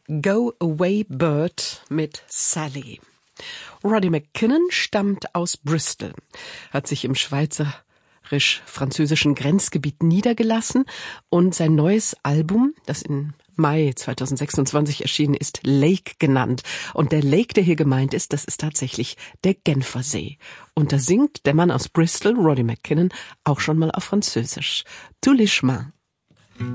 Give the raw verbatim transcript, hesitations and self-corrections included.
Go Away Bird mit Sally. Roddy McKinnon stammt aus Bristol, hat sich im schweizerisch-französischen Grenzgebiet niedergelassen und sein neues Album, das in Mai zweitausendsechsundzwanzig erschienen ist, Lake genannt. Und der Lake, der hier gemeint ist, das ist tatsächlich der Genfersee. Und da singt der Mann aus Bristol, Roddy McKinnon, auch schon mal auf Französisch. Tous les chemins.